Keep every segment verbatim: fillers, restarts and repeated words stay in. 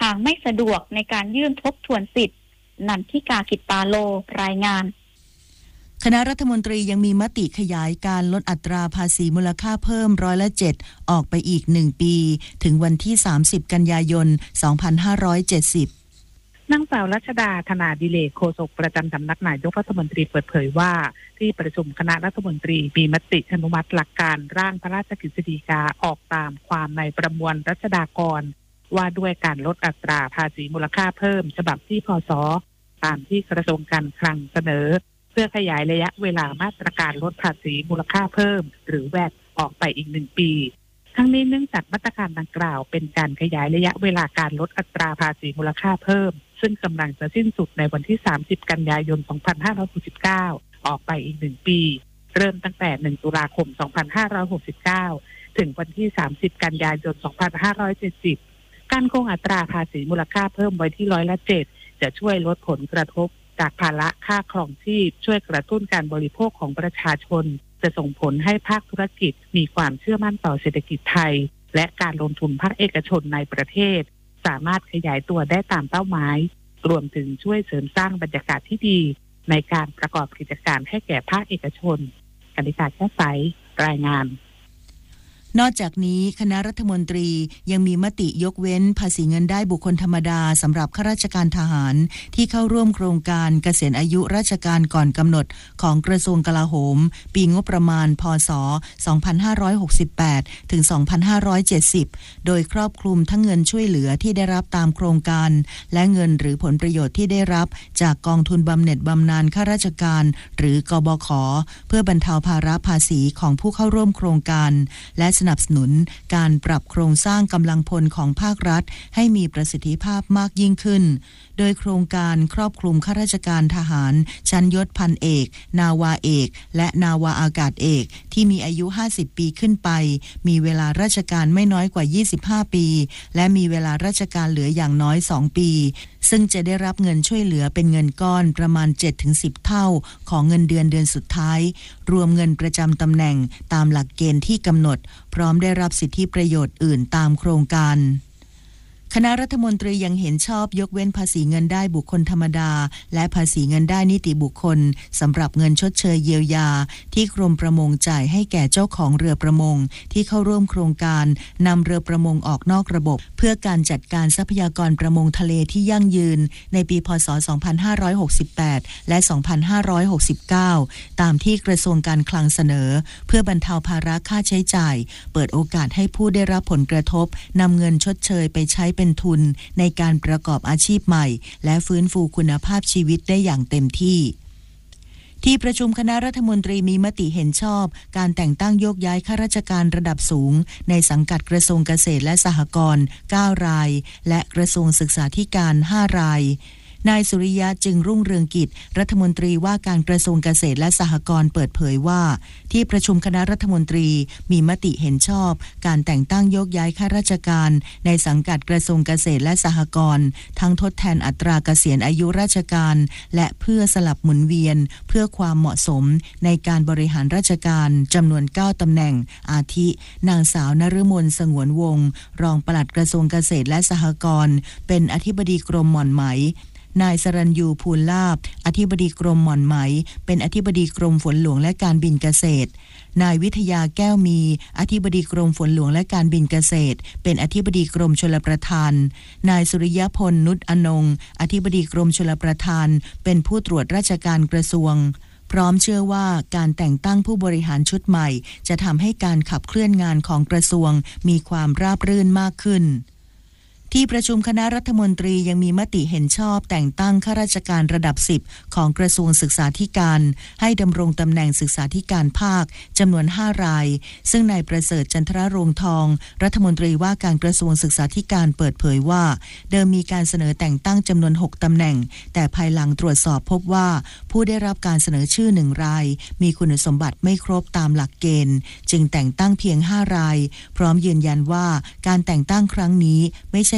างไม่สะดวกในการยื่นทบทวนสิทธิ์นันทิกากิตตาโลรายงานคณะรัฐมนตรียังมีมติขยายการลดอัตราภาษีมูลค่าเพิ่มร้อยละเจ็ดออกไปอีกหนึ่งปีถึงวันที่สามสิบกันยายนสองพันห้าร้อยเจ็ดสิบนางสาวรัชดาธนาดิเลกโฆษกประจำสำนักนายกรัฐมนตรีเปิดเผยว่าที่ประชุมคณะรัฐมนตรีมีมติอนุมัติหลักการร่างพระราชกฤษฎีกาออกตามความในประมวลรัชดากรว่าด้วยการลดอัตราภาษีมูลค่าเพิ่มฉบับที่พ.ศ.ตามที่กระทรวงการคลังเสนอเพื่อขยายระยะเวลามาตรการลดภาษีมูลค่าเพิ่มหรือแวตออกไปอีกหนึ่งปีทั้งนี้เนื่องจากมาตรการดังกล่าวเป็นการขยายระยะเวลาการลดอัตราภาษีมูลค่าเพิ่มซึ่งกำลังจะสิ้นสุดในวันที่สามสิบกันยายนสองพันห้าร้อยหกสิบเก้าออกไปอีกหนึ่งปีเริ่มตั้งแต่หนึ่งตุลาคมสองพันห้าร้อยหกสิบเก้าถึงวันที่สามสิบกันยายนสองพันห้าร้อยเจ็ดสิบการคงอัตราภาษีมูลค่าเพิ่มไว้ที่ร้อยละเจ็ดจะช่วยลดผลกระทบจากภาระค่าครองชีพช่วยกระตุ้นการบริโภคของประชาชนจะส่งผลให้ภาคธุรกิจมีความเชื่อมั่นต่อเศรษฐกิจไทยและการลงทุนภาคเอกชนในประเทศสามารถขยายตัวได้ตามเป้าหมายรวมถึงช่วยเสริมสร้างบรรยากาศที่ดีในการประกอบกิจการให้แก่ภาคเอกชนกนิษฐาแก้วใสรายงานนอกจากนี้คณะรัฐมนตรียังมีมติยกเว้นภาษีเงินได้บุคคลธรรมดาสำหรับข้าราชการทหารที่เข้าร่วมโครงการเกษียณอายุราชการก่อนกำหนดของกระทรวงกลาโหมปีงบประมาณพ.ศ. สองพันห้าร้อยหกสิบแปดถึงสองพันห้าร้อยเจ็ดสิบโดยครอบคลุมทั้งเงินช่วยเหลือที่ได้รับตามโครงการและเงินหรือผลประโยชน์ที่ได้รับจากกองทุนบำเหน็จบำนาญข้าราชการหรือกบข.เพื่อบรรเทาภาระภาษีของผู้เข้าร่วมโครงการและสนับสนุนการปรับโครงสร้างกำลังพลของภาครัฐให้มีประสิทธิภาพมากยิ่งขึ้นโดยโครงการครอบคลุมข้าราชการทหารชั้นยศพันเอกนาวาเอกและนาวาอากาศเอกที่มีอายุห้าสิบปีขึ้นไปมีเวลาราชการไม่น้อยกว่ายี่สิบห้าปีและมีเวลาราชการเหลืออย่างน้อยสองปีซึ่งจะได้รับเงินช่วยเหลือเป็นเงินก้อนประมาณ เจ็ดถึงสิบ เท่าของเงินเดือนเดือนสุดท้ายรวมเงินประจำตำแหน่งตามหลักเกณฑ์ที่กำหนดพร้อมได้รับสิทธิประโยชน์อื่นตามโครงการคณะรัฐมนตรียังเห็นชอบยกเว้นภาษีเงินได้บุคคลธรรมดาและภาษีเงินได้นิติบุคคลสำหรับเงินชดเชยเยียวยาที่กรมประมงจ่ายให้แก่เจ้าของเรือประมงที่เข้าร่วมโครงการนำเรือประมงออกนอกระบบเพื่อการจัดการทรัพยากรประมงทะเลที่ยั่งยืนในปีพ.ศ. สองพันห้าร้อยหกสิบแปดและสองพันห้าร้อยหกสิบเก้าตามที่กระทรวงการคลังเสนอเพื่อบรรเทาภาระค่าใช้จ่ายเปิดโอกาสให้ผู้ได้รับผลกระทบนำเงินชดเชยไปใช้เป็นทุนในการประกอบอาชีพใหม่และฟื้นฟูคุณภาพชีวิตได้อย่างเต็มที่ที่ประชุมคณะรัฐมนตรีมีมติเห็นชอบการแต่งตั้งโยกย้ายข้าราชการระดับสูงในสังกัดกระทรวงเกษตรและสหกรณ์เก้ารายและกระทรวงศึกษาธิการห้ารายนายสุริยะจึงรุ่งเรืองกิจรัฐมนตรีว่าการกระทรวงเกษตรและสหกรณ์เปิดเผยว่าที่ประชุมคณะรัฐมนตรีมีมติเห็นชอบการแต่งตั้งโยกย้ายข้าราชการในสังกัดกระทรวงเกษตรและสหกรณ์ทั้งทดแทนอัตราเกษียณอายุราชการและเพื่อสลับหมุนเวียนเพื่อความเหมาะสมในการบริหารราชการจำนวนเก้าตำแหน่งอาทินางสาวนฤมลสงวนวงศ์รองปลัดกระทรวงเกษตรและสหกรณ์เป็นอธิบดีกรมหม่อนไหมนายสรัญยูภูลลาภอธิบดีกรมหม่อนไหมเป็นอธิบดีกรมฝนหลวงและการบินเกษตรนายวิทยาแก้วมีอธิบดีกรมฝนหลวงและการบินเกษตรเป็นอธิบดีกรมชลประทานนายสุริยพลนุชอนงอธิบดีกรมชลประทานเป็นผู้ตรวจราชการกระทรวงพร้อมเชื่อว่าการแต่งตั้งผู้บริหารชุดใหม่จะทำให้การขับเคลื่อนงานของกระทรวงมีความราบรื่นมากขึ้นที่ประชุมคณะรัฐมนตรียังมีมติเห็นชอบแต่งตั้งข้าราชการระดับสิบของกระทรวงศึกษาธิการให้ดำรงตำแหน่งศึกษาธิการภาคจำนวนห้ารายซึ่งนายประเสริฐจันทรโรงทองรัฐมนตรีว่าการกระทรวงศึกษาธิการเปิดเผยว่าเดิมมีการเสนอแต่งตั้งจำนวนหกตำแหน่งแต่ภายหลังตรวจสอบพบว่าผู้ได้รับการเสนอชื่อหนึ่งรายมีคุณสมบัติไม่ครบตามหลักเกณฑ์จึงแต่งตั้งเพียงห้ารายพร้อมยืนยันว่าการแต่งตั้งครั้งนี้ไม่ใช่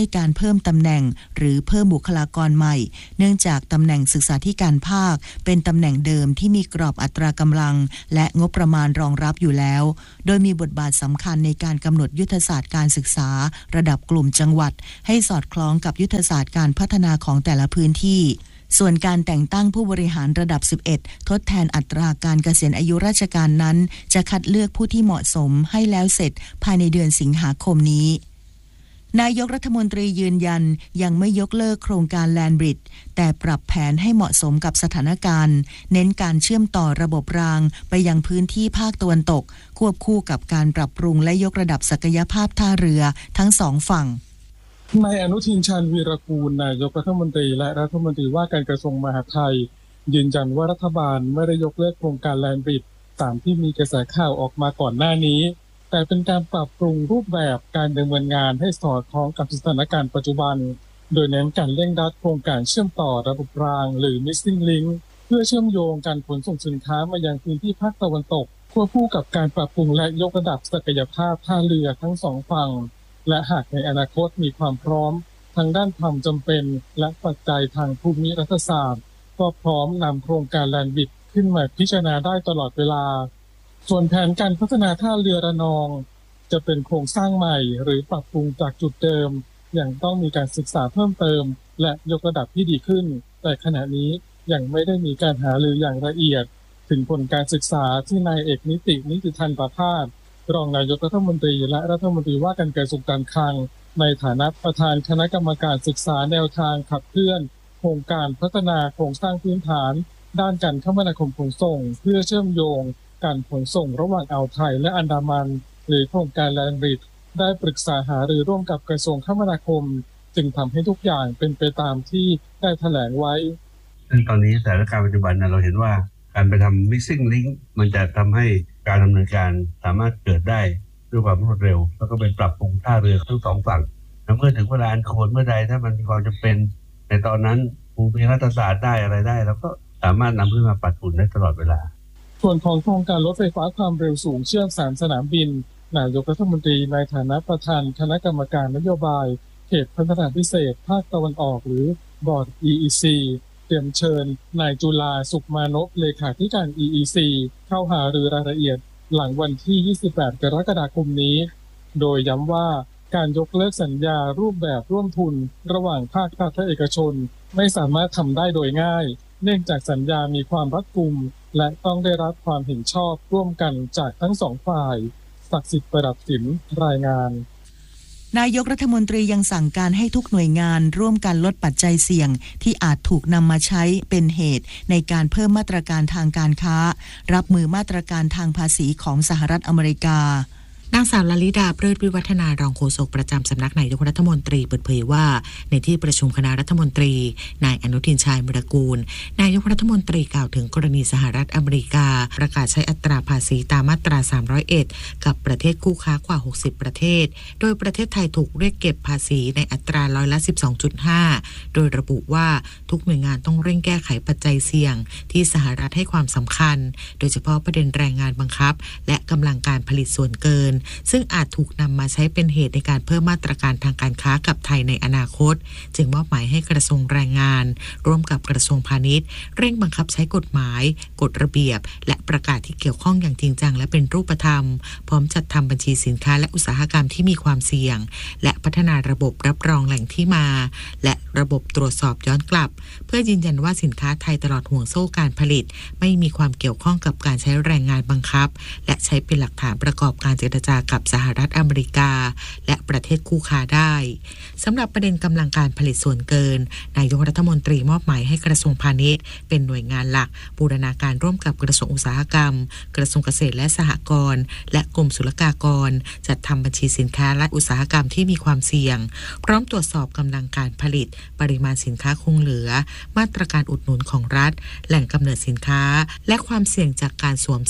การเพิ่มตำแหน่งหรือเพิ่มบุคลากรใหม่เนื่องจากตำแหน่งศึกษาธิการภาคเป็นตำแหน่งเดิมที่มีกรอบอัตรากำลังและงบประมาณรองรับอยู่แล้วโดยมีบทบาทสำคัญในการกำหนดยุทธศาสตร์การศึกษาระดับกลุ่มจังหวัดให้สอดคล้องกับยุทธศาสตร์การพัฒนาของแต่ละพื้นที่ส่วนการแต่งตั้งผู้บริหารระดับสิบเอ็ดทดแทนอัตราการเกษียณอายุราชการนั้นจะคัดเลือกผู้ที่เหมาะสมให้แล้วเสร็จภายในเดือนสิงหาคมนี้นายกรัฐมนตรียืนยันยังไม่ยกเลิกโครงการแลนบริดจ์แต่ปรับแผนให้เหมาะสมกับสถานการณ์เน้นการเชื่อมต่อระบบรางไปยังพื้นที่ภาคตะวันตกควบคู่กับการปรับปรุงและยกระดับศักยภาพท่าเรือทั้งสองฝั่งนายอนุทินชาญวีรกูลนายกรัฐมนตรีและรัฐมนตรีว่าการกระทรวงมหาดไทยยืนยันว่ารัฐบาลไม่ได้ยกเลิกโครงการแลนบริดจ์ตามที่มีกระแสข่าวออกมาก่อนหน้านี้แต่เป็นการปรับปรุงรูปแบบการดำเนินงานให้สอดคล้องกับสถานการณ์ปัจจุบันโดยเน้นการเร่งรัดโครงการเชื่อมต่อระบบรางหรือ Missing Link เพื่อเชื่อมโยงการขนส่งสินค้ามายังพื้นที่ภาคตะวันตกควบคู่กับการปรับปรุงและยกระดับศักยภาพท่าเรือทั้งสองฝั่งและหากในอนาคตมีความพร้อมทางด้านความจำเป็นและปัจจัยทางภูมิรัฐศาสตร์ก็พร้อมนำโครงการแลนด์บริดจ์ขึ้นมาพิจารณาได้ตลอดเวลาส่วนแผนการพัฒนาท่าเรือระนองจะเป็นโครงสร้างใหม่หรือปรับปรุงจากจุดเดิมยังต้องมีการศึกษาเพิ่มเติมและยกระดับที่ดีขึ้นแต่ขณะนี้ยังไม่ได้มีการหารืออย่างละเอียดถึงผลการศึกษาที่นายเอกนิตินิติธันประภาสรองนายกรัฐมนตรีและรัฐมนตรีว่าการกระทรวงการคลังในฐานะประธานคณะกรรมการศึกษาแนวทางขับเคลื่อนโครงการพัฒนาโครงสร้างพื้นฐานด้านการคมนาคมขนส่งเพื่อเชื่อมโยงการขนส่งระหว่างอ่าวไทยและอันดามันหรือโครงการแลนด์บริดจ์ได้ปรึกษาหารือร่วมกับกระทรวงคมนาคมจึงทำให้ทุกอย่างเป็นไปตามที่ได้แถลงไว้ซึ่งตอนนี้สถานการณ์ปัจจุบันเราเห็นว่าการไปทำ Missing Link มันจะทำให้การดำเนินการสามารถเกิดได้ด้วยความรวดเร็วแล้วก็เป็นปรับปรุงท่าเรือทั้งสองฝั่งและเมื่อถึงเวลาอันควรเมื่อใดถ้ามันมีความจำเป็นในตอนนั้นภูมิรัฐศาสตร์ได้อะไรได้แล้วก็สามารถนำขึ้นมาปรับปรุงได้ตลอดเวลาส่วนของโครงการรถไฟฟ้าความเร็วสูงเชื่อมสามสนามบินนายกรัฐมนตรีในฐานะประธานคณะกรรมการนโยบายเขตพัฒนาพิเศษภาคตะวันออกหรือบอร์ด อี อี ซี เตรียมเชิญนายจุฬาสุขมานพเลขาธิการ อี อี ซี เข้าหารือรายละเอียดหลังวันที่ยี่สิบแปดกรกฎาคมนี้โดยย้ำว่าการยกเลิกสัญญารูปแบบร่วมทุนระหว่างภาครัฐและเอกชนไม่สามารถทำได้โดยง่ายเนื่องจากสัญญามีความรัดกุมและต้องได้รับความเห็นชอบร่วมกันจากทั้งสองฝ่ายศักดิ์สิทธิ์ประดับสินรายงานนายกรัฐมนตรียังสั่งการให้ทุกหน่วยงานร่วมกันลดปัจจัยเสี่ยงที่อาจถูกนำมาใช้เป็นเหตุในการเพิ่มมาตรการทางการค้ารับมือมาตรการทางภาษีของสหรัฐอเมริกานางสาวลลิดาเปริศวิวัฒนารองโฆษกประจำสำนักนายกรัฐมนตรีเปิดเผยว่าในที่ประชุมคณะรัฐมนตรีนายอนุทินชาญวีรกูลนายกรัฐมนตรีกล่าวถึงกรณีสหรัฐอเมริกาประกาศใช้อัตราภาษีตามมาตราสามร้อยเอ็ดกับประเทศคู่ค้ากว่าหกสิบประเทศโดยประเทศไทยถูกเรียกเก็บภาษีในอัตราร้อยละ สิบสองจุดห้า โดยระบุว่าทุกหน่วยงานต้องเร่งแก้ไขปัจจัยเสี่ยงที่สหรัฐให้ความสำคัญโดยเฉพาะประเด็นแรงงานบังคับและกำลังการผลิตส่วนเกินซึ่งอาจถูกนำมาใช้เป็นเหตุในการเพิ่มมาตรการทางการค้ากับไทยในอนาคตจึงมอบหมายให้กระทรวงแรงงานร่วมกับกระทรวงพาณิชย์เร่งบังคับใช้กฎหมายกฎระเบียบและประกาศที่เกี่ยวข้องอย่างจริงจังและเป็นรูปธรรมพร้อมจัดทำบัญชีสินค้าและอุตสาหกรรมที่มีความเสี่ยงและพัฒนาระบบรับรองแหล่งที่มาและระบบตรวจสอบย้อนกลับเพื่อยืนยันว่าสินค้าไทยตลอดห่วงโซ่การผลิตไม่มีความเกี่ยวข้องกับการใช้แรงงานบังคับและใช้เป็นหลักฐานประกอบการเจรจากับสหรัฐอเมริกาและประเทศคู่ค้าได้สำหรับประเด็นกำลังการผลิตส่วนเกินนายกรัฐมนตรีมอบหมายให้กระทรวงพาณิชย์เป็นหน่วยงานหลักบูรณาการร่วมกับกระทรวงอุตสาหกรรมกระทรวงเกษตรและสหกรณ์และกรมศุลกากรจัดทำบัญชีสินค้าและอุตสาหกรรมที่มีความเสี่ยงพร้อมตรวจสอบกำลังการผลิตปริมาณสินค้าคงเหลือมาตรการอุดหนุนของรัฐแหล่งกำเนิดสินค้าและความเสี่ยงจากการสวมสิทธิ์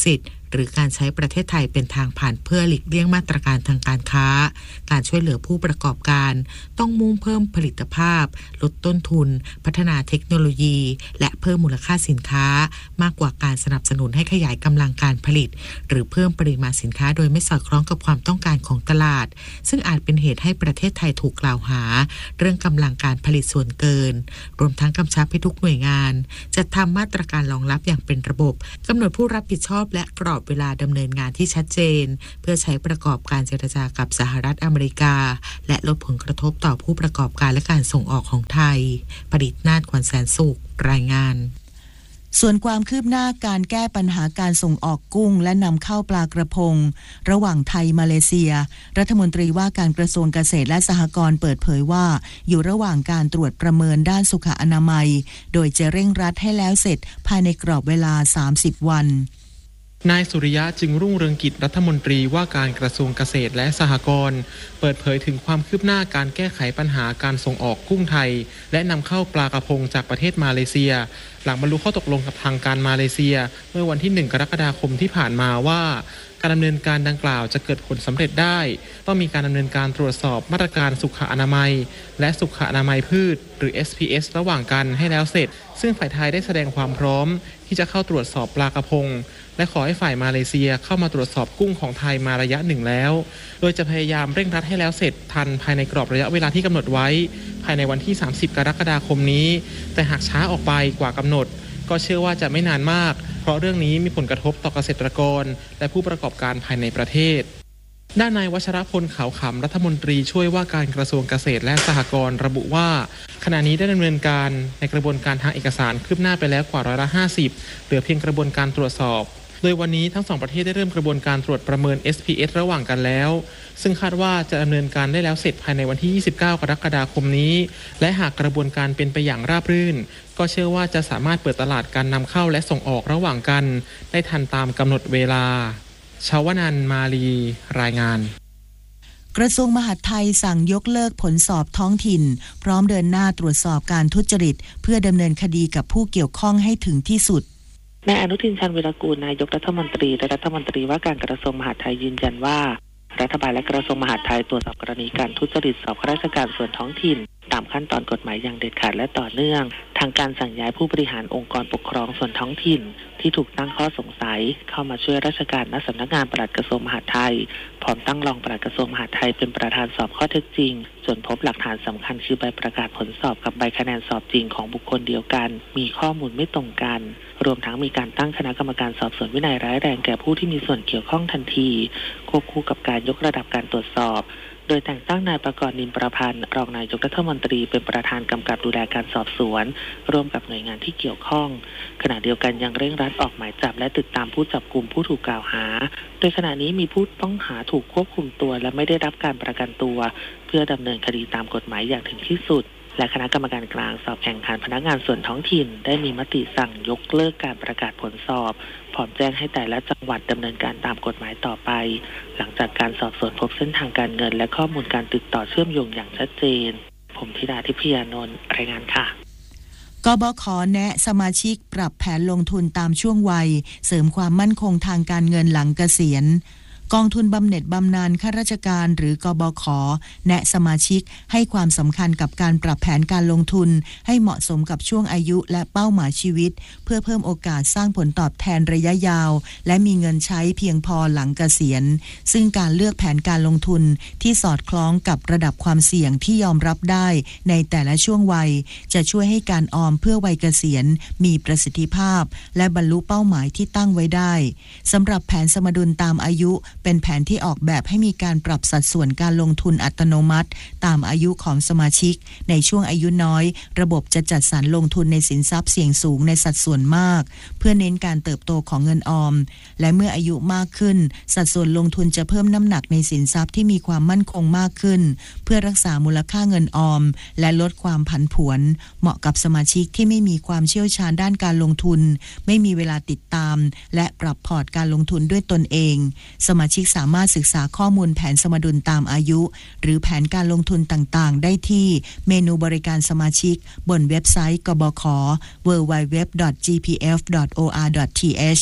หรือการใช้ประเทศไทยเป็นทางผ่านเพื่อหลีกเลี่ยงมาตรการทางการค้าการช่วยเหลือผู้ประกอบการต้องมุ่งเพิ่มผลิตภาพลดต้นทุนพัฒนาเทคโนโลยีและเพิ่มมูลค่าสินค้ามากกว่าการสนับสนุนให้ขยายกำลังการผลิตหรือเพิ่มปริมาณสินค้าโดยไม่สอดคล้องกับความต้องการของตลาดซึ่งอาจเป็นเหตุให้ประเทศไทยถูกกล่าวหาเรื่องกำลังการผลิตส่วนเกินรวมทั้งกำชับให้ทุกหน่วยงานจัดทำมาตรการรองรับอย่างเป็นระบบกำหนดผู้รับผิดชอบและกรอบเวลาดำเนินงานที่ชัดเจนเพื่อใช้ประกอบการเจรจากับสหรัฐอเมริกาและลดผลกระทบต่อผู้ประกอบการและการส่งออกของไทยปริศนาถ ขวัญแสนสุขรายงานส่วนความคืบหน้าการแก้ปัญหาการส่งออกกุ้งและนำเข้าปลากระพงระหว่างไทยมาเลเซียรัฐมนตรีว่าการกระทรวงเกษตรและสหกรณ์เปิดเผยว่าอยู่ระหว่างการตรวจประเมินด้านสุขอนามัยโดยจะเร่งรัดให้แล้วเสร็จภายในกรอบเวลาสามสิบวันนายสุริยะจึงรุ่งเรืองกิจรัฐมนตรีว่าการกระทรวงเกษตรและสหกรณ์เปิดเผยถึงความคืบหน้าการแก้ไขปัญหาการส่งออกกุ้งไทยและนำเข้าปลากระพงจากประเทศมาเลเซียหลังบรรลุข้อตกลงกับทางการมาเลเซียเมื่อวันที่หนึ่งกรกฎาคมที่ผ่านมาว่าการดำเนินการดังกล่าวจะเกิดผลสำเร็จได้ต้องมีการดำเนินการตรวจสอบมาตรการสุขอนามัยและสุขอนามัยพืชหรือ เอส พี เอส ระหว่างกันให้แล้วเสร็จซึ่งฝ่ายไทยได้แสดงความพร้อมที่จะเข้าตรวจสอบปลากระพงและขอให้ฝ่ายมาเลเซียเข้ามาตรวจสอบกุ้งของไทยมาระยะหนึ่งแล้วโดยจะพยายามเร่งรัดให้แล้วเสร็จทันภายในกรอบระยะเวลาที่กำหนดไว้ภายในวันที่สามสิบกรกฎาคมนี้แต่หากช้าออกไปกว่ากำหนดก็เชื่อว่าจะไม่นานมากเพราะเรื่องนี้มีผลกระทบต่อเกษตรกรและผู้ประกอบการภายในประเทศด้านนายวัชรพลขาวขำรัฐมนตรีช่วยว่าการกระทรวงเกษตรและสหกรณ์ระบุว่าขณะนี้ได้ดำเนินการในกระบวนการทางเอกสารคืบหน้าไปแล้วกว่าร้อยละห้าสิบเหลือเพียงกระบวนการตรวจสอบโดยวันนี้ทั้งสองประเทศได้เริ่มกระบวนการตรวจประเมิน เอส พี เอส ระหว่างกันแล้วซึ่งคาดว่าจะดำเนินการได้แล้วเสร็จภายในวันที่ยี่สิบเก้ากรกฎาคมนี้และหากกระบวนการเป็นไปอย่างราบรื่นก็เชื่อว่าจะสามารถเปิดตลาดการนำเข้าและส่งออกระหว่างกันได้ทันตามกำหนดเวลาชาวนันท์มาลีรายงานกระทรวงมหาดไทยสั่งยกเลิกผลสอบท้องถิ่นพร้อมเดินหน้าตรวจสอบการทุจริตเพื่อดำเนินคดีกับผู้เกี่ยวข้องให้ถึงที่สุดนายอนุทินชาญวีรกูลนายกรัฐมนตรีและรัฐมนตรีว่าการกระทรวงมหาดไทยยืนยันว่ารัฐบาลและกระทรวงมหาดไทยตรวจสอบกรณีการทุจริตสอบข้าราชการส่วนท้องถิ่นตามขั้นตอนกฎหมายอย่างเด็ดขาดและต่อเนื่องทางการสั่งย้ายผู้บริหารองค์กรปกครองส่วนท้องถิ่นที่ถูกตั้งข้อสงสัยเข้ามาช่วยราชการณสำนักงานปลัดกระทรวงมหาดไทยพร้อมตั้งรองปลัดกระทรวงมหาดไทยเป็นประธานสอบข้อเท็จจริงจนพบหลักฐานสำคัญคือใบประกาศผลสอบกับใบคะแนนสอบจริงของบุคคลเดียวกันมีข้อมูลไม่ตรงกันรวมทั้งมีการตั้งคณะกรรมการสอบสวนวินัยร้ายแรงแก่ผู้ที่มีส่วนเกี่ยวข้องทันทีควบคู่กับการยกระดับการตรวจสอบโดยแต่งตั้งนายประกรณ์นินประพันธ์รองนายกรัฐมนตรีเป็นประธานกำกับดูแลการสอบสวนร่วมกับหน่วยงานที่เกี่ยวข้องขณะเดียวกันยังเร่งรัดออกหมายจับและติดตามผู้จับกุมผู้ถูกกล่าวหาโดยขณะนี้มีผู้ต้องหาถูกควบคุมตัวและไม่ได้รับการประกันตัวเพื่อดำเนินคดีตามกฎหมายอย่างถึงที่สุดและคณะกรรมการกลางสอบแข่งขันพนักงานส่วนท้องถิ่นได้มีมติสั่งยกเลิกการประกาศผลสอบพร้อมแจ้งให้แต่ละจังหวัดดำเนินการตามกฎหมายต่อไปหลังจากการสอบสวนพบเส้นทางการเงินและข้อมูลการติดต่อเชื่อมโยงอย่างชัดเจนผมธิดาทิพยานนท์รายงานค่ะกบข.แนะสมาชิกปรับแผนลงทุนตามช่วงวัยเสริมความมั่นคงทางการเงินหลังเกษียณกองทุนบำเหน็จบำนาญข้าราชการหรือกบข.แนะสมาชิกให้ความสำคัญกับการปรับแผนการลงทุนให้เหมาะสมกับช่วงอายุและเป้าหมายชีวิตเพื่อเพิ่มโอกาสสร้างผลตอบแทนระยะยาวและมีเงินใช้เพียงพอหลังเกษียณซึ่งการเลือกแผนการลงทุนที่สอดคล้องกับระดับความเสี่ยงที่ยอมรับได้ในแต่ละช่วงวัยจะช่วยให้การออมเพื่อวัยเกษียณมีประสิทธิภาพและบรรลุเป้าหมายที่ตั้งไว้ได้สำหรับแผนสมดุลตามอายุเป็นแผนที่ออกแบบให้มีการปรับสัดส่วนการลงทุนอัตโนมัติตามอายุของสมาชิกในช่วงอายุน้อยระบบจะจัดสรรลงทุนในสินทรัพย์เสี่ยงสูงในสัดส่วนมากเพื่อเน้นการเติบโตของเงินออมและเมื่ออายุมากขึ้นสัดส่วนลงทุนจะเพิ่มน้ำหนักในสินทรัพย์ที่มีความมั่นคงมากขึ้นเพื่อรักษามูลค่าเงินออมและลดความผันผวนเหมาะกับสมาชิกที่ไม่มีความเชี่ยวชาญด้านการลงทุนไม่มีเวลาติดตามและปรับพอร์ตการลงทุนด้วยตนเองสมาชิกสามารถศึกษาข้อมูลแผนสมดุลตามอายุหรือแผนการลงทุนต่างๆได้ที่เมนูบริการสมาชิกบนเว็บไซต์กบข ดับเบิลยู ดับเบิลยู ดับเบิลยู ดอท จี พี เอฟ ดอท โอ อาร์ ดอท ที เอช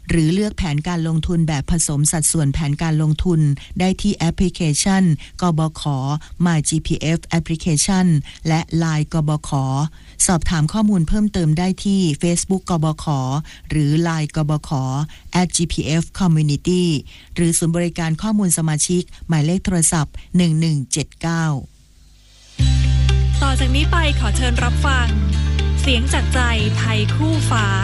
หรือเลือกแผนการลงทุนแบบผสมสัดส่วนแผนการลงทุนได้ที่แอปพลิเคชันกบข My จี พี เอฟ Application และ ไลน์ กบข.สอบถามข้อมูลเพิ่มเติมได้ที่ Facebook กบข.หรือ ไลน์ กบข แอท จี พี เอฟ Community หรือศูนย์บริการข้อมูลสมาชิกหมายเลขโทรศัพท์หนึ่งหนึ่งเจ็ดเก้าต่อจากนี้ไปขอเชิญรับฟังเสียงจากใจไทยคู่ฟ้า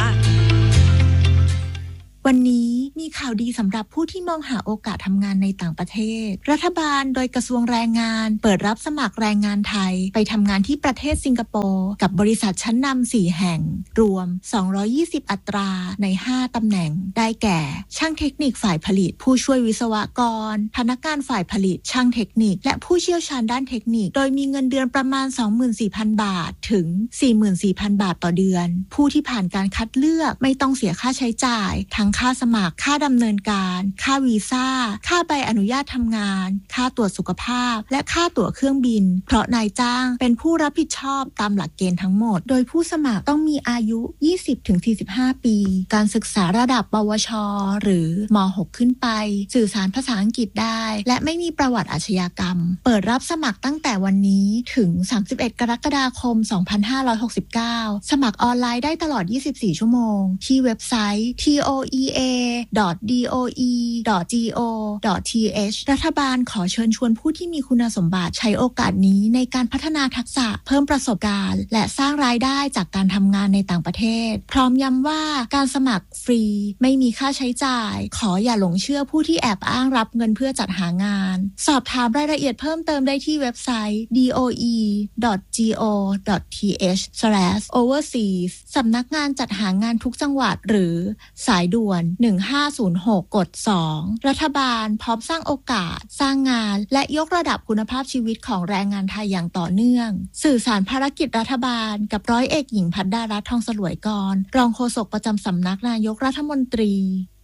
วันนี้มีข่าวดีสำหรับผู้ที่มองหาโอกาสทำงานในต่างประเทศรัฐบาลโดยกระทรวงแรงงานเปิดรับสมัครแรงงานไทยไปทำงานที่ประเทศสิงคโปร์กับบริษัทชั้นนำสี่แห่งรวมสองร้อยยี่สิบอัตราในห้าตำแหน่งได้แก่ช่างเทคนิคฝ่ายผลิตผู้ช่วยวิศวกรพนักงานฝ่ายผลิตช่างเทคนิคและผู้เชี่ยวชาญด้านเทคนิคโดยมีเงินเดือนประมาณ สองหมื่นสี่พัน บาทถึง สี่หมื่นสี่พัน บาทต่อเดือนผู้ที่ผ่านการคัดเลือกไม่ต้องเสียค่าใช้จ่ายทั้งค่าสมัครค่าดำเนินการค่าวีซ่าค่าใบอนุญาตทำงานค่าตรวจสุขภาพและค่าตั๋วเครื่องบินเพราะนายจ้างเป็นผู้รับผิดชอบตามหลักเกณฑ์ทั้งหมดโดยผู้สมัครต้องมีอายุ ยี่สิบถึงสี่สิบห้า ปีการศึกษาระดับปวชหรือม หก ขึ้นไปสื่อสารภาษาอังกฤษได้และไม่มีประวัติอาชญากรรมเปิดรับสมัครตั้งแต่วันนี้ถึงสามสิบเอ็ดกรกฎาคมสองพันห้าร้อยหกสิบเก้าสมัครออนไลน์ได้ตลอดยี่สิบสี่ชั่วโมงที่เว็บไซต์ ที โอ อี เอ ดอท ดี โอ อี ดอท จี โอ ดอท ที เอช รัฐบาลขอเชิญชวนผู้ที่มีคุณสมบัติใช้โอกาสนี้ในการพัฒนาทักษะเพิ่มประสบการณ์และสร้างรายได้จากการทำงานในต่างประเทศพร้อมย้ำว่าการสมัครฟรีไม่มีค่าใช้จ่ายขออย่าหลงเชื่อผู้ที่แอบอ้างรับเงินเพื่อจัดหางานสอบถามรายละเอียดเพิ่มเติมได้ที่เว็บไซต์ ดี โอ อี ดอท จี โอ ดอท ที เอช สแลช โอเวอร์ซีส สำนักงานจัดหางานทุกจังหวัดหรือสายด่วนหนึ่งห้าศูนย์หกกดสองรัฐบาลพร้อมสร้างโอกาสสร้างงานและยกระดับคุณภาพชีวิตของแรงงานไทยอย่างต่อเนื่องสื่อสารภารกิจรัฐบาลกับร้อยเอกหญิงพัดดารัตน์ทองสลวยกรรองโฆษกประจำสำนักนายกรัฐมนตรี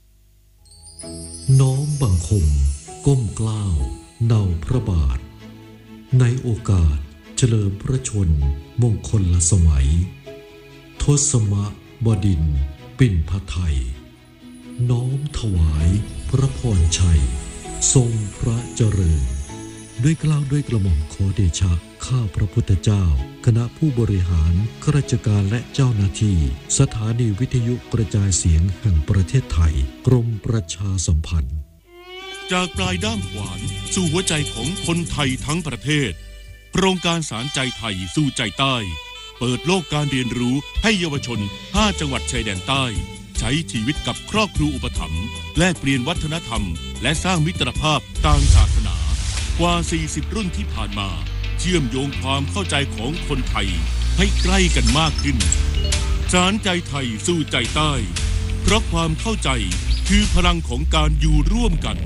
น้อมบังคมก้มเกล้าเนาพระบาทในโอกาสเฉลิมพระชนมงคลละสมัยทศมบดินทร์ปิ่นพไทยน้อมถวายพระพรชัยทรงพระเจริญด้วยเกล้าด้วยกระหม่อมขอเดชะข้าพระพุทธเจ้าคณะผู้บริหารข้าราชการและเจ้าหน้าที่สถานีวิทยุกระจายเสียงแห่งประเทศไทยกรมประชาสัมพันธ์จากปลายด้ามขวานสู่หัวใจของคนไทยทั้งประเทศโครงการสารใจไทยสู่ใจใต้เปิดโลกการเรียนรู้ให้เยาวชนห้าจังหวัดชายแดนใต้ใช้ชีวิตกับครอบครัวอุปถัมภ์แลกเปลี่ยนวัฒนธรรมและสร้างมิตรภาพต่างศาสนากว่าสี่สิบรุ่นที่ผ่านมาเชื่อมโยงความเข้าใจของคนไทยให้ใกล้กันมากขึ้นสารใจไทยสู่ใจใต้เพราะความเข้าใจคือพลังของการอยู่ร่วมกัน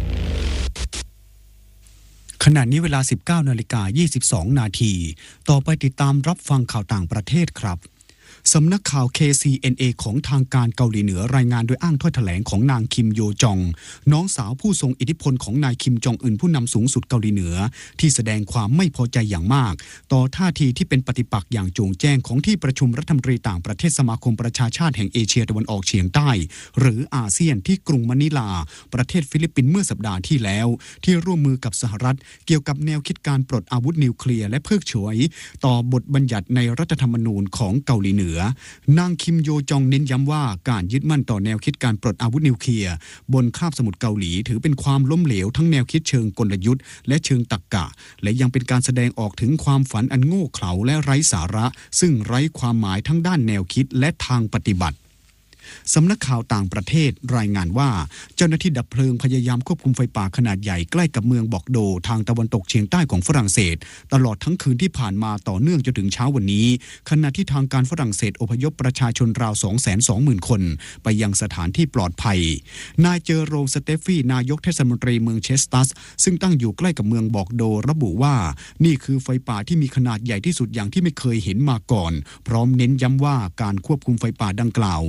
ขณะนี้เวลา สิบเก้านาฬิกายี่สิบสอง นาทีต่อไปติดตามรับฟังข่าวต่างประเทศครับสำนักข่าว เค ซี เอ็น เอ ของทางการเกาหลีเหนือรายงานโดยอ้างถ้อยแถลงของนางคิมโยจองน้องสาวผู้ทรงอิทธิพลของนายคิมจองอึนผู้นำสูงสุดเกาหลีเหนือที่แสดงความไม่พอใจอย่างมากต่อท่าทีที่เป็นปฏิปักษ์อย่างโจ่งแจ้งของที่ประชุมรัฐมนตรีต่างประเทศสมาคมประชาชาติแห่งเอเชียตะวันออกเฉียงใต้หรืออาเซียนที่กรุงมะนิลาประเทศฟิลิปปินส์เมื่อสัปดาห์ที่แล้วที่ร่วมมือกับสหรัฐเกี่ยวกับแนวคิดการปลดอาวุธนิวเคลียร์และเพิกเฉยต่อบทบัญญัติในรัฐธรรมนูญของเกาหลีเหนือนางคิมโยจองเน้นย้ำว่าการยึดมั่นต่อแนวคิดการปลดอาวุธนิวเคลียร์บนคาบสมุทรเกาหลีถือเป็นความล้มเหลวทั้งแนวคิดเชิงกลยุทธ์และเชิงตรรกะและยังเป็นการแสดงออกถึงความฝันอันโง่เขลาและไร้สาระซึ่งไร้ความหมายทั้งด้านแนวคิดและทางปฏิบัติสำนักข่าวต่างประเทศรายงานว่าเจ้าหน้าที่ดับเพลิงพยายามควบคุมไฟป่าขนาดใหญ่ใกล้กับเมืองบอกโดทางตะวันตกเฉียงใต้ของฝรั่งเศสตลอดทั้งคืนที่ผ่านมาต่อเนื่องจนถึงเช้าวันนี้ขณะที่ทางการฝรั่งเศสอพยพประชาชนราว สองแสนสองหมื่น คนไปยังสถานที่ปลอดภัยนายเจอโรมสเตฟฟี่นายกเทศมนตรีเมืองเชสตัสซึ่งตั้งอยู่ใกล้กับเมืองบอกโดระบุว่านี่คือไฟป่าที่มีขนาดใหญ่ที่สุดอย่างที่ไม่เคยเห็นมาก่อนพร้อมเน้นย้ำว่าการควบคุมไฟป่าดังกล่าวเป็น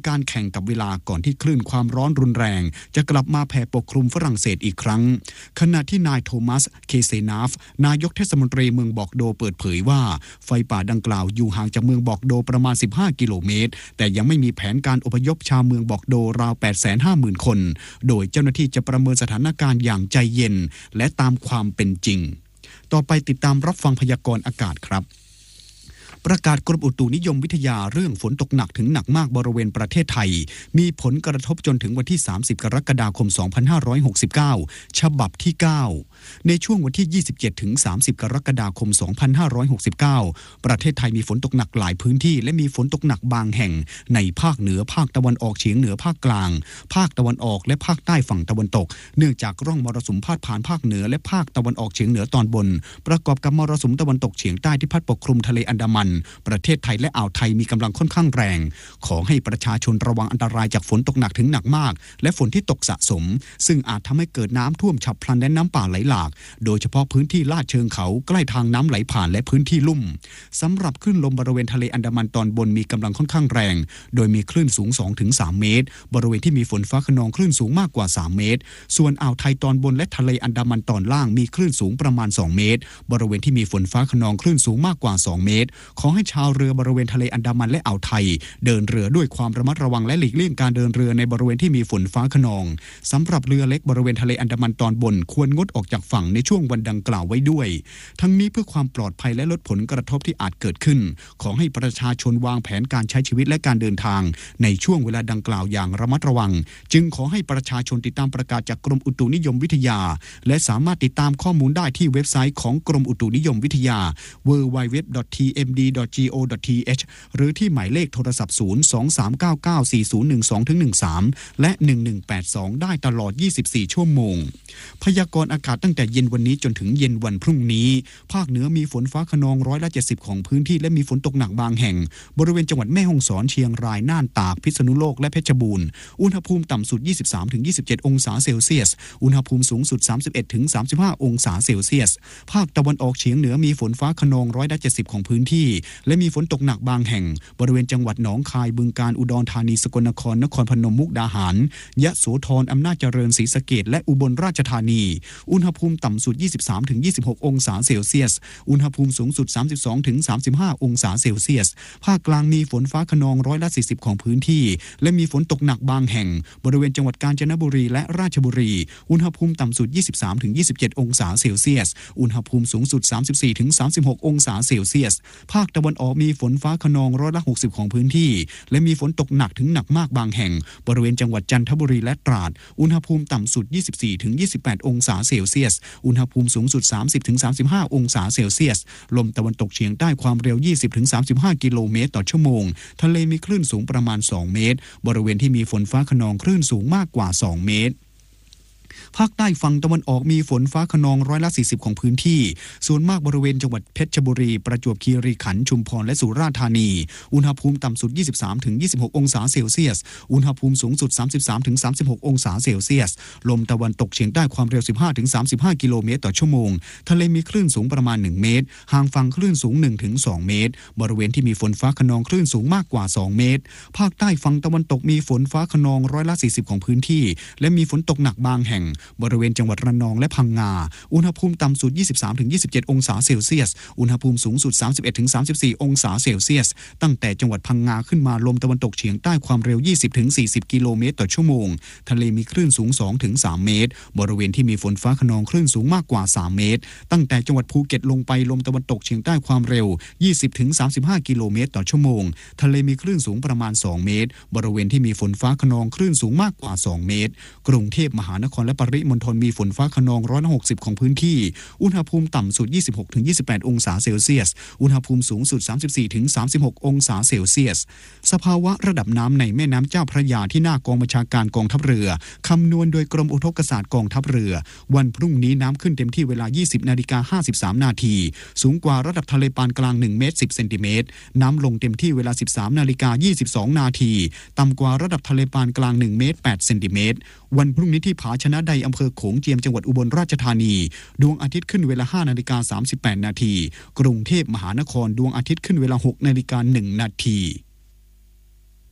การแข่งกับเวลาก่อนที่คลื่นความร้อนรุนแรงจะกลับมาแผ่ปกคลุมฝรั่งเศสอีกครั้งขณะที่นายโทมัสเคเซนาฟนายกเทศมนตรีเมืองบอกโดเปิดเผยว่าไฟป่าดังกล่าวอยู่ห่างจากเมืองบอกโดประมาณสิบห้ากิโลเมตรแต่ยังไม่มีแผนการอพยพชาวเมืองบอกโดราว แปดแสนห้าหมื่น คนโดยเจ้าหน้าที่จะประเมินสถานการณ์อย่างใจเย็นและตามความเป็นจริงต่อไปติดตามรับฟังพยากรณ์อากาศครับประกาศกรมอุตุนิยมวิทยาเรื่องฝนตกหนักถึงหนักมากบริเวณประเทศไทยมีผลกระทบจนถึงวันที่สามสิบกรกฎาคมสองพันห้าร้อยหกสิบเก้าฉบับที่เก้าในช่วงวันที่ยี่สิบเจ็ดถึงสามสิบกรกฎาคมสองพันห้าร้อยหกสิบเก้าประเทศไทยมีฝนตกหนักหลายพื้นที่และมีฝนตกหนักบางแห่งในภาคเหนือภาคตะวันออกเฉียงเหนือภาคกลางภาคตะวันออกและภาคใต้ฝั่งตะวันตกเนื่องจากร่องมรสุมพาดผ่านภาคเหนือและภาคตะวันออกเฉียงเหนือตอนบนประกอบกับมรสุมตะวันตกเฉียงใต้ที่พัดปกคลุมทะเลอันดามันประเทศไทยและอ่าวไทยมีกำลังค่อนข้างแรงขอให้ประชาชนระวังอันตรายจากฝนตกหนักถึงหนักมากและฝนที่ตกสะสมซึ่งอาจทำให้เกิดน้ำท่วมฉับพลันและน้ำป่าไหลหลากโดยเฉพาะพื้นที่ลาดเชิงเขาใกล้ทางน้ำไหลผ่านและพื้นที่ลุ่มสำหรับคลื่นลมบริเวณทะเลอันดามันตอนบนมีกำลังค่อนข้างแรงโดยมีคลื่นสูง สองถึงสาม เมตรบริเวณที่มีฝนฟ้าคะนองคลื่นสูงมากกว่าสามเมตรส่วนอ่าวไทยตอนบนและทะเลอันดามันตอนล่างมีคลื่นสูงประมาณสองเมตรบริเวณที่มีฝนฟ้าคะนองคลื่นสูงมากกว่าสองเมตรขอให้ชาวเรือบริเวณทะเลอันดามันและอ่าวไทยเดินเรือด้วยความระมัดระวังและหลีกเลี่ยงการเดินเรือในบริเวณที่มีฝนฟ้าคะนองสำหรับเรือเล็กบริเวณทะเลอันดามันตอนบนควรงดออกจากฝั่งในช่วงวันดังกล่าวไว้ด้วยทั้งนี้เพื่อความปลอดภัยและลดผลกระทบที่อาจเกิดขึ้นขอให้ประชาชนวางแผนการใช้ชีวิตและการเดินทางในช่วงเวลาดังกล่าวอย่างระมัดระวังจึงขอให้ประชาชนติดตามประกาศจากกรมอุตุนิยมวิทยาและสามารถติดตามข้อมูลได้ที่เว็บไซต์ของกรมอุตุนิยมวิทยา ดับเบิลยู ดับเบิลยู ดับเบิลยู ดอท ที เอ็ม ดี ดอท จี โอ ดอท ที เอช หรือที่หมายเลขโทรศัพท์ศูนย์ สอง สาม เก้า เก้า สี่ ศูนย์ หนึ่ง สอง หนึ่ง สามและหนึ่งหนึ่งแปดสองได้ตลอดยี่สิบสี่ชั่วโมงพยากรณ์อากาศตั้งแต่เย็นวันนี้จนถึงเย็นวันพรุ่งนี้ภาคเหนือมีฝนฟ้าคะนองร้อยละเจ็ดสิบของพื้นที่และมีฝนตกหนักบางแห่งบริเวณจังหวัดแม่ฮ่องสอนเชียงรายน่านตากพิษณุโลกและเพชรบูรณ์อุณหภูมิต่ำสุด ยี่สิบสามถึงยี่สิบเจ็ด องศาเซลเซียสอุณหภูมิสูงสุด สามสิบเอ็ดถึงสามสิบห้า องศาเซลเซียสภาคตะวันออกเฉียงเหนือมีฝนฟ้าคะนองร้อยละเจ็ดสิบของพื้นที่และมีฝนตกหนักบางแห่งบริเวณจังหวัดหนองคายบึงกาฬอุดรธานีสกลนครนครพนมมุกดาหารยะโสธรอำนาจเจริญศรีสะเกษและอุบลราชธานีอุณหภูมิต่ำสุด ยี่สิบสามถึงยี่สิบหก องศาเซลเซียสอุณหภูมิสูงสุด สามสิบสองถึงสามสิบห้า องศาเซลเซียสภาคกลางมีฝนฟ้าคะนองร้อยละสี่สิบของพื้นที่และมีฝนตกหนักบางแห่งบริเวณจังหวัดกาญจนบุรีและราชบุรีอุณหภูมิต่ำสุด ยี่สิบสามถึงยี่สิบเจ็ด องศาเซลเซียสอุณหภูมิสูงสุด สามสิบสี่ถึงสามสิบหก องศาเซลเซียสภาคตะวันออกมีฝนฟ้าคะนองร้อยละหกสิบของพื้นที่และมีฝนตกหนักถึงหนักมากบางแห่งบริเวณจังหวัดจันทบุรีและตราดอุณหภูมิต่ำสุด ยี่สิบสี่ถึงยี่สิบแปด องศาเซลเซียสอุณหภูมิสูงสุด สามสิบถึงสามสิบห้า องศาเซลเซียสลมตะวันตกเฉียงใต้ความเร็ว ยี่สิบถึงสามสิบห้า กิโลเมตรต่อชั่วโมงทะเลมีคลื่นสูงประมาณสองเมตรบริเวณที่มีฝนฟ้าคะนองคลื่นสูงมากกว่าสองเมตรภาคใต้ฝั่งตะวันออกมีฝนฟ้าคะนองร้อยละสี่สิบของพื้นที่ส่วนมากบริเวณจังหวัดเพชรบุรีประจวบคีรีขันธ์ชุมพรและสุราษฎร์ธานีอุณหภูมิต่ำสุด ยี่สิบสามถึงยี่สิบหก องศาเซลเซียสอุณหภูมิสูงสุด สามสิบสามถึงสามสิบหก องศาเซลเซียสลมตะวันตกเฉียงใต้ความเร็ว สิบห้าถึงสามสิบห้า กิโลเมตรต่อชั่วโมงทะเลมีคลื่นสูงประมาณหนึ่งเมตรห่างฝั่งคลื่นสูง หนึ่งถึงสอง เมตรบริเวณที่มีฝนฟ้าคะนองคลื่นสูงมากกว่าสองเมตรภาคใต้ฝั่งตะวันตกมีฝนฟ้าคะนองร้อยละสี่สิบของพื้นที่และมีฝนตกหนักบางแห่งบริเวณจังหวัดระนองและพังงาอุณหภูมิต่ำสุด ยี่สิบสามถึงยี่สิบเจ็ด องศาเซลเซียสอุณหภูมิสูงสุด สามสิบเอ็ดถึงสามสิบสี่ องศาเซลเซียสตั้งแต่จังหวัดพังงาขึ้นมาลมตะวันตกเฉียงใต้ความเร็ว ยี่สิบถึงสี่สิบ กิโลเมตรต่อชั่วโมงทะเลมีคลื่นสูง สองถึงสาม เมตรบริเวณที่มีฝนฟ้าคะนองคลื่นสูงมากกว่าสามเมตรตั้งแต่จังหวัดภูเก็ตลงไปลมตะวันตกเฉียงใต้ความเร็ว ยี่สิบถึงสามสิบห้า กิโลเมตรต่อชั่วโมงทะเลมีคลื่นสูงประมาณสองเมตรบริเวณที่มีฝนฟ้าคะนองคลื่นสูงมากกว่าสองเมตรกรุงเทพมหานครและปริมณฑลมีฝนฟ้าคะนองร้อยละหกสิบของพื้นที่อุณหภูมิต่ำสุด ยี่สิบหกถึงยี่สิบแปด องศาเซลเซียสอุณหภูมิสูงสุด สามสิบสี่ถึงสามสิบหก องศาเซลเซียสสภาวะระดับน้ำในแม่น้ำเจ้าพระยาที่หน้ากองบัญชาการกองทัพเรือคำนวณโดยกรมอุทกศาสตร์กองทัพเรือวันพรุ่งนี้น้ำขึ้นเต็มที่เวลา ยี่สิบนาฬิกาห้าสิบสาม นาทีสูงกว่าระดับทะเลปานกลางหนึ่งเมตรสิบเซนติเมตรน้ำลงเต็มที่เวลา สิบสามนาฬิกายี่สิบสอง นาทีต่ำกว่าระดับทะเลปานกลางหนึ่งเมตรแปดเซนติเมตรวันพรุ่งนี้ที่ผาชนะใดอำเภอโขงเจียมจังหวัดอุบลราชธานีดวงอาทิตย์ขึ้นเวลา ห้านาฬิกาสามสิบแปด นาทีกรุงเทพมหานครดวงอาทิตย์ขึ้นเวลา หกนาฬิกาหนึ่ง นาที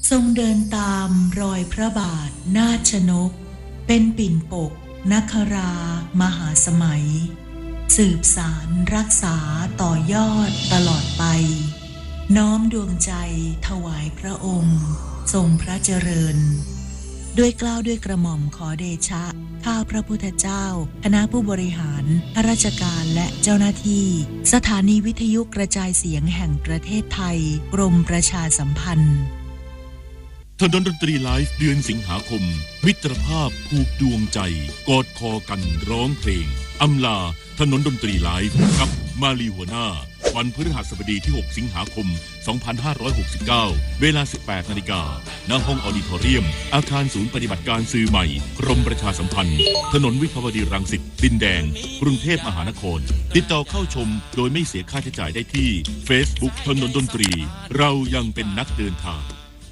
ทรงเดินตามรอยพระบาทนาชนกเป็นปิ่นปกนครามหาสมัยสืบสารรักษาต่อยอดตลอดไปน้อมดวงใจถวายพระองค์ทรงพระเจริญด้วยเกล้าด้วยกระหม่อมขอเดชะข้าพระพุทธเจ้าคณะผู้บริหารข้าราชการและเจ้าหน้าที่สถานีวิทยุกระจายเสียงแห่งประเทศไทยกรมประชาสัมพันธ์ถนนดนตรีไลฟ์เดือนสิงหาคมมิตรภาพผูกดวงใจกอดคอกันร้องเพลงอำลาถนนดนตรีไลฟ์กับมาลีหัวหน้าวันพฤหัสบดีที่หกสิงหาคมสองพันห้าร้อยหกสิบเก้าเวลา สิบแปดนาฬิกา ณ ห้องออดิทอเรียมอาคารศูนย์ปฏิบัติการสื่อใหม่กรมประชาสัมพันธ์ถนนวิภาวดีรังสิตดินแดงกรุงเทพมหานครติดต่อเข้าชมโดยไม่เสียค่าใช้จ่ายได้ที่ Facebook ถนนดนตรีเรายังเป็นนักเดินทาง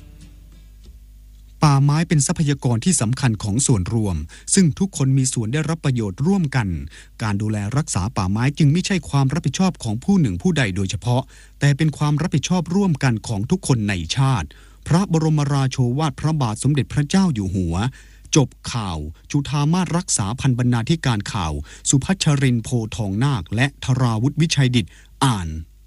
ป่าไม้เป็นทรัพยากรที่สำคัญของส่วนรวมซึ่งทุกคนมีส่วนได้รับประโยชน์ร่วมกันการดูแลรักษาป่าไม้จึงไม่ใช่ความรับผิดชอบของผู้หนึ่งผู้ใดโดยเฉพาะแต่เป็นความรับผิดชอบร่วมกันของทุกคนในชาติพระบรมราโชวาทพระบาทสมเด็จพระเจ้าอยู่หัวจบข่าวจุฑามาสรักษาพันบรรณาธิการข่าวสุพัชรินทร์โพทองนาคและธราวุฒิวิชัยดิษฐ์อ่าน